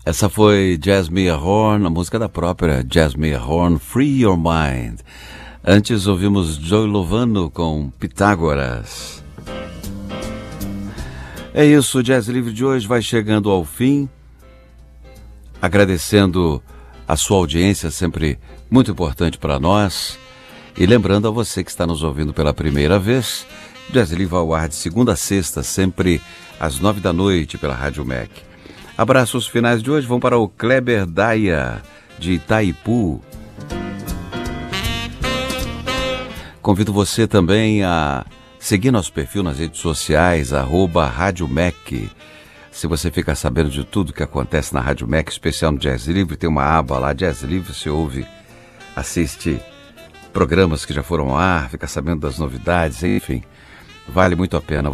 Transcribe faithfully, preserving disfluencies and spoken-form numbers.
Essa foi Jasmine Horn, a música da própria Jasmine Horn, Free Your Mind. Antes ouvimos Joey Lovano com Pitágoras. É isso, o Jazz Livre de hoje vai chegando ao fim. Agradecendo a sua audiência, sempre muito importante para nós. E lembrando a você que está nos ouvindo pela primeira vez, Jazz Livre ao ar de segunda a sexta, sempre às nove da noite pela Rádio M E C. Abraços finais de hoje vão para o Kleber Daia, de Itaipu. Convido você também a seguir nosso perfil nas redes sociais, arroba Rádio M E C. Se você ficar sabendo de tudo que acontece na Rádio M E C, especial no Jazz Livre, tem uma aba lá, Jazz Livre, você ouve, assiste programas que já foram ao ar, fica sabendo das novidades, enfim, vale muito a pena.